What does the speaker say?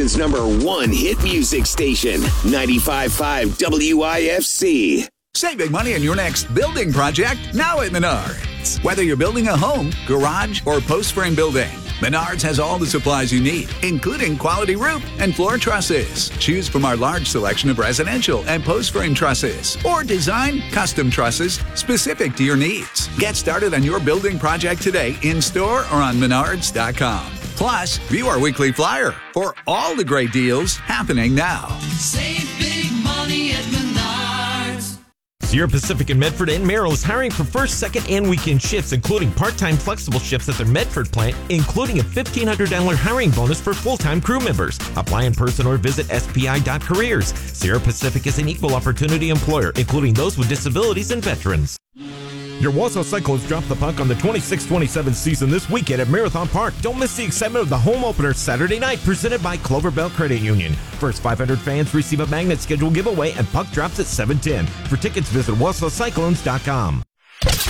Akron's #1 hit music station, 95.5 WIFC. Save big money on your next building project now at Menards. Whether you're building a home, garage, or post-frame building, Menards has all the supplies you need, including quality roof and floor trusses. Choose from our large selection of residential and post-frame trusses, or design custom trusses specific to your needs. Get started on your building project today in-store or on Menards.com. Plus, view our weekly flyer for all the great deals happening now. Save big money at Menards. Sierra Pacific in Medford and Merrill is hiring for first, second, and weekend shifts, including part-time flexible shifts at their Medford plant, including a $1,500 hiring bonus for full-time crew members. Apply in person or visit spi.careers. Sierra Pacific is an equal opportunity employer, including those with disabilities and veterans. Your Wausau Cyclones drop the puck on the 26-27 season this weekend at Marathon Park. Don't miss the excitement of the home opener Saturday night, presented by Clover Bell Credit Union. First 500 fans receive a magnet schedule giveaway, and puck drops at 7:10. For tickets, visit WausauCyclones.com.